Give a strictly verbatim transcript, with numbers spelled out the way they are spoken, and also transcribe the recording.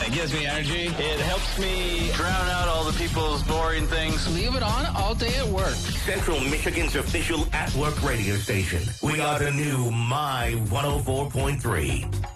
It gives me energy. It helps me drown out all the people's boring things. Leave it on all day at work. Central Michigan's official at-work radio station. We are the new My one oh four point three.